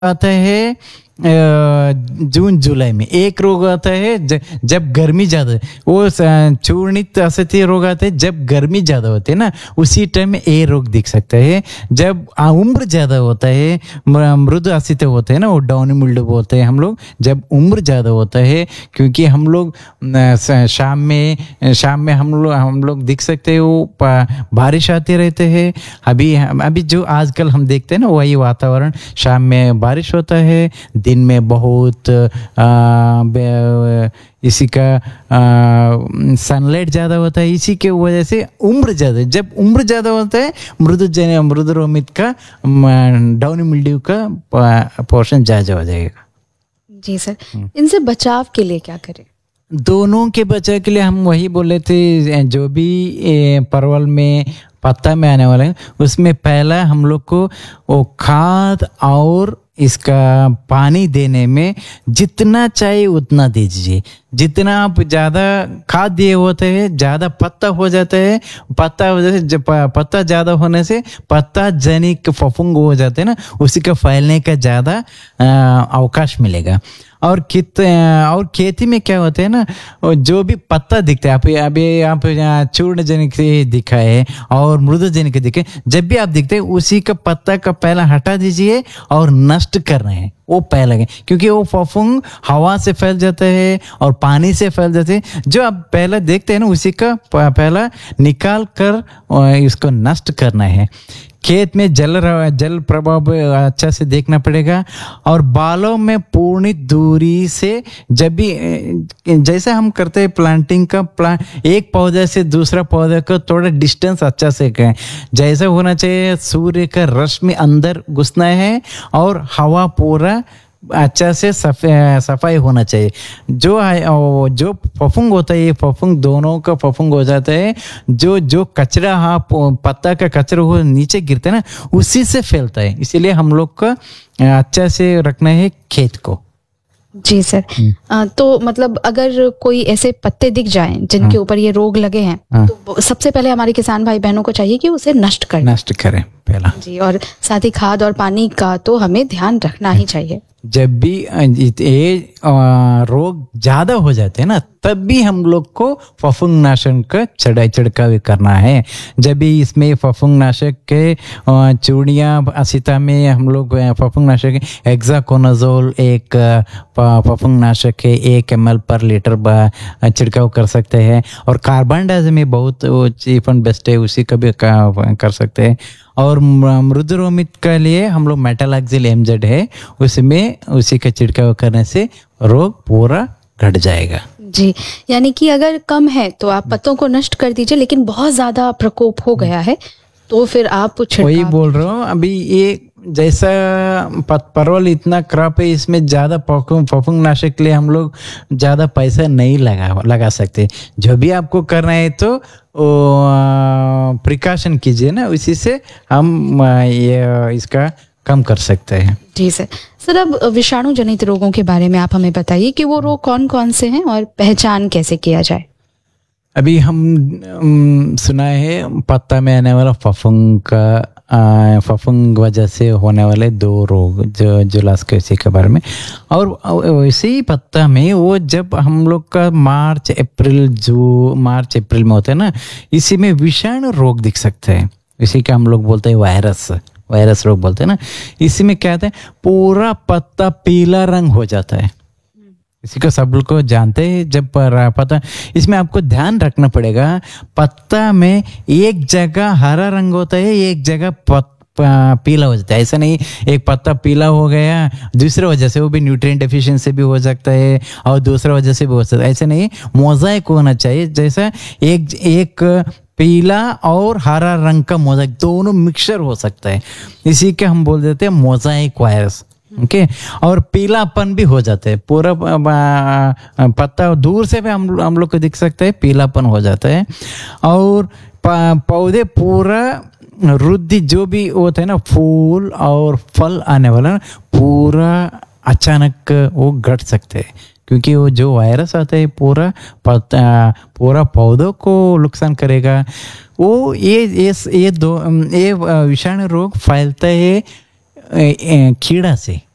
आता है जून जुलाई में। एक रोग आता है जब गर्मी ज़्यादा, वो चूर्णित असत्य रोग आता है जब गर्मी ज़्यादा होती है ना, उसी टाइम में ये रोग दिख सकता है। जब उम्र ज़्यादा होता है, मृदु असत्य होते हैं ना, वो डाउनी मिल्ड्यू बोलते हैं हम लोग। जब उम्र ज़्यादा होता है, क्योंकि हम लोग शाम में हम लोग दिख सकते हैं वो बारिश आते रहते हैं। अभी जो आजकल हम देखते हैं ना, वही वातावरण, शाम में बारिश होता है, दिन में बहुत इसी का सनलाइट ज़्यादा होता है। इसी के वजह से उम्र ज़्यादा, जब उम्र ज़्यादा होता है मृदु रोमित का डाउनी मिल्ड्यू का पोर्शन ज़्यादा हो जाएगा। जी सर, इनसे बचाव के लिए क्या करें? दोनों के बचाव के लिए हम वही बोले थे, जो भी परवल में पत्ता में आने वाला है उसमें पहला हम लोग को वो खाद और इसका पानी देने में जितना चाहिए उतना दीजिए। जितना आप ज़्यादा खाद दिए होते हैं ज़्यादा पत्ता हो जाता है। पत्ता ज़्यादा होने से पत्ता जनिक फफूंद हो जाते हैं ना, उसी का फैलने का ज़्यादा अवकाश मिलेगा। और खेती में क्या होता है ना, जो भी पत्ता दिखता है, अभी आप चूर्ण जनिक से दिखा है और मृदु जनिक दिखे, जब भी आप दिखते हैं उसी का पत्ता का पहला हटा दीजिए और नष्ट कर रहे हैं वो पहले लगे, क्योंकि वो फफूंद हवा से फैल जाता है और पानी से फैल जाते हैं। जो आप पहले देखते हैं ना, उसी का पहला निकाल कर इसको नष्ट करना है। खेत में जल प्रभाव अच्छा से देखना पड़ेगा। और बालों में पूर्ण दूरी से, जब भी जैसे हम करते हैं प्लांटिंग का, एक पौधे से दूसरा पौधे को थोड़ा डिस्टेंस अच्छा से करें। जैसे होना चाहिए, सूर्य का रश्मि अंदर घुसना है और हवा पूरा अच्छा से सफाई होना चाहिए। जो फफूंद होता है, ये फफूंद दोनों का फफूंद हो जाता है। जो कचरा पत्ता का कचरा हो नीचे गिरता है ना, उसी से फैलता है। इसीलिए हम लोग को अच्छा से रखना है खेत को। जी सर, तो मतलब अगर कोई ऐसे पत्ते दिख जाएं जिनके ऊपर ये रोग लगे हैं, तो सबसे पहले हमारे किसान भाई बहनों को चाहिए कि उसे नष्ट करें पहला। जी, और साथ ही खाद और पानी का तो हमें ध्यान रखना ही चाहिए। जब भी ये रोग ज्यादा हो जाते हैं ना, तब भी हम लोग को फफूंद नाशक का छिड़काव करना है। जब भी इसमें फफूंद नाशक के चूड़ियाँ असिता में हम लोग फफूंद नाशक हेक्साकोनाजोल एक फफूंद नाशक है 1 ml पर लीटर छिड़काव कर सकते हैं। और कार्बन डाइऑक्साइड बहुत चीप एंड बेस्ट है, उसी का भी कर सकते हैं। और मृदु रोमित के लिए हम लोग मेटालैक्सिल MZ है, उसी का छिड़काव करने से रोग पूरा घट जाएगा। जी, यानी कि अगर कम है तो आप पत्तों को नष्ट कर दीजिए, लेकिन बहुत ज्यादा प्रकोप हो गया है तो फिर आप वही बोल रहा हूँ। अभी ये जैसा परवल इतना क्रॉप है, इसमें ज़्यादा फफूंद नाशक के लिए हम लोग ज़्यादा पैसा नहीं लगा सकते। जो भी आपको करना है तो प्रिकॉशन कीजिए ना, उसी से हम इसका कम कर सकते हैं। जी सर, अब विषाणु जनित रोगों के बारे में आप हमें बताइए कि वो रोग कौन कौन से हैं और पहचान कैसे किया जाए। अभी हम सुना है पत्ता में आने वाला फफूंद वजह से होने वाले 2 रोग जो जुलास्कोसिस के बारे में। और वैसे ही पत्ता में वो जब हम लोग का मार्च अप्रैल में होता है ना, इसी में विषाणु रोग दिख सकते हैं। इसी का हम लोग बोलते हैं वायरस रोग बोलते हैं ना। इसी में क्या होता है, पूरा पत्ता पीला रंग हो जाता है। इसी को सब लोग को जानते हैं। जब पत्ता, इसमें आपको ध्यान रखना पड़ेगा, पत्ता में एक जगह हरा रंग होता है, एक जगह पीला हो जाता है। ऐसा नहीं एक पत्ता पीला हो गया दूसरे वजह से, वो भी न्यूट्रिएंट डेफिशिएंसी भी हो सकता है और दूसरा वजह से भी हो सकता है। ऐसा नहीं, मोज़ाइक होना चाहिए। जैसा एक पीला और हरा रंग का मोज़ाइक दोनों मिक्सचर हो सकता है, इसी के हम बोल देते हैं मोज़ाइक वायरस। ओके, और पीलापन भी हो जाता है। पूरा पत्ता दूर से भी हम लोग को दिख सकता है, पीलापन हो जाता है। और पौधे पूरा वृद्धि जो भी होता है ना, फूल और फल आने वाला पूरा अचानक वो घट सकते हैं, क्योंकि वो जो वायरस आता है पूरा पौधों को नुकसान करेगा। वो ये विषाणु रोग फैलता है कीड़ा से।